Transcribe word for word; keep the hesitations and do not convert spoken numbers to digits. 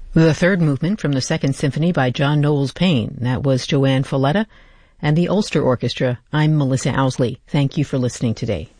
The third movement from the Second Symphony by John Knowles Paine. That was Joanne Folletta and the Ulster Orchestra. I'm Melissa Owsley. Thank you for listening today.